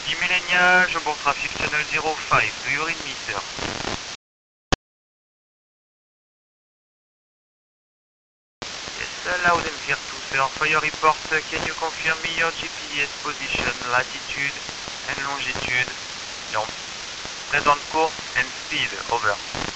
Millennial, je board traffic channel 05. Do you read me, sir? Yes, loud and clear to sir. For your report, can you confirm me your GPS position, latitude and longitude? No. Present course and speed, over.